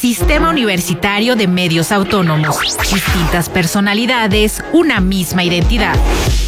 Sistema Universitario de Medios Autónomos. Distintas personalidades, una misma identidad.